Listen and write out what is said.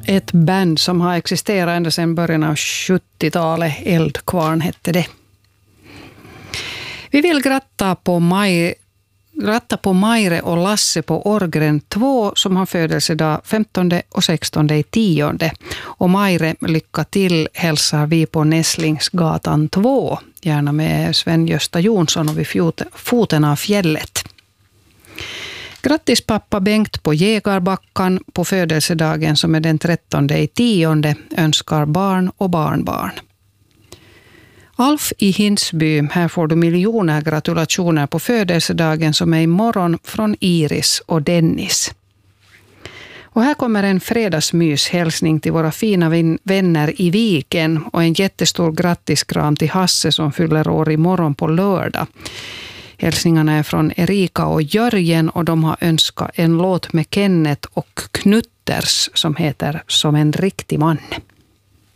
Ett band som har existerat ända sedan början av 70-talet, Eldkvarn hette det. Vi vill gratta på Maire och Lasse på Årgren 2 som har födelsedag 15 och 16 i 10. Och Maire, lycka till, hälsar vi på Näslingsgatan 2. Gärna med Sven-Gösta Jonsson och vid foten av fjället. Grattis pappa Bengt på Jägarbackan på födelsedagen som är den 13 i 10. Önskar barn och barnbarn. Alf i Hinsby, här får du miljoner gratulationer på födelsedagen som är imorgon från Iris och Dennis. Och här kommer en fredagsmyshälsning till våra fina vänner i Viken och en jättestor grattiskram till Hasse som fyller år imorgon på lördag. Hälsningarna är från Erika och Jörgen och de har önskat en låt med Kenneth och Knutters som heter Som en riktig man.